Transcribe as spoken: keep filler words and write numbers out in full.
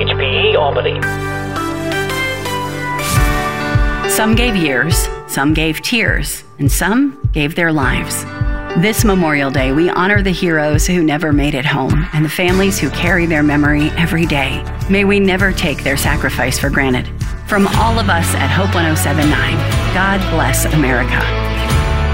H P E Albany. Some gave years, some gave tears, and some gave their lives. This Memorial Day, we honor the heroes who never made it home and the families who carry their memory every day. May we never take their sacrifice for granted. From all of us at Hope one oh seven point nine, God bless America.